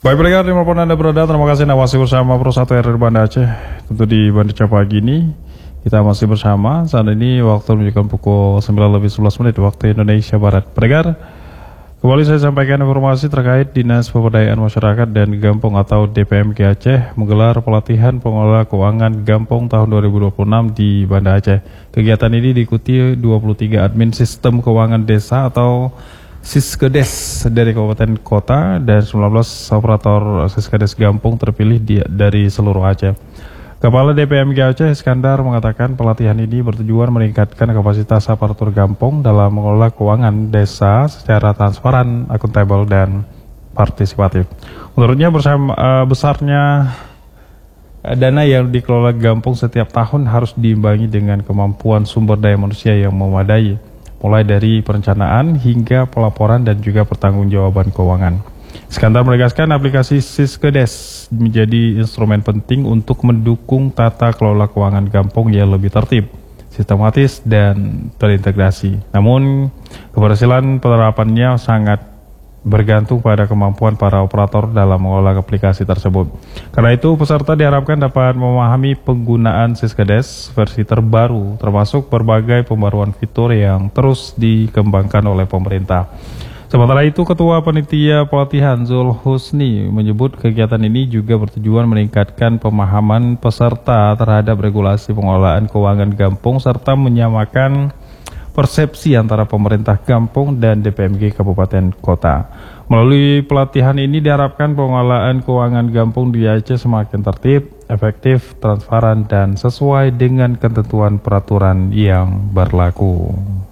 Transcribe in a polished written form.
Baik pendengar, dimanapun Anda berada, terima kasih Anda masih bersama Pro 1 RRI Banda Aceh. Tentu di Banda Aceh pagi ini kita masih bersama. Saat ini waktu menunjukkan pukul 9:11 waktu Indonesia Barat. Pendengar, kembali saya sampaikan informasi terkait Dinas Pemberdayaan Masyarakat dan Gampong atau DPMG Aceh menggelar pelatihan pengelola keuangan Gampong tahun 2026 di Banda Aceh. Kegiatan ini diikuti 23 admin sistem keuangan desa atau Siskedes dari kabupaten kota dan 19 operator Siskedes Gampong terpilih dari seluruh Aceh. Kepala DPMG Aceh Iskandar mengatakan pelatihan ini bertujuan meningkatkan kapasitas aparatur Gampong dalam mengelola keuangan desa secara transparan, akuntabel, dan partisipatif. Menurutnya besarnya dana yang dikelola Gampong setiap tahun harus diimbangi dengan kemampuan sumber daya manusia yang memadai, mulai dari perencanaan hingga pelaporan dan juga pertanggungjawaban keuangan. Iskandar menegaskan aplikasi Siskedes menjadi instrumen penting untuk mendukung tata kelola keuangan Gampong yang lebih tertib, sistematis, dan terintegrasi. Namun, keberhasilan penerapannya sangat bergantung pada kemampuan para operator dalam mengolah aplikasi tersebut. Karena itu, peserta diharapkan dapat memahami penggunaan Siskedes versi terbaru, termasuk berbagai pembaruan fitur yang terus dikembangkan oleh pemerintah. Sementara itu, Ketua Panitia Pelatihan Zul Husni menyebut kegiatan ini juga bertujuan meningkatkan pemahaman peserta terhadap regulasi pengelolaan keuangan Gampong serta menyamakan persepsi antara pemerintah Gampong dan DPMG Kabupaten Kota. Melalui pelatihan ini diharapkan pengelolaan keuangan Gampong di Aceh semakin tertib, efektif, transparan, dan sesuai dengan ketentuan peraturan yang berlaku.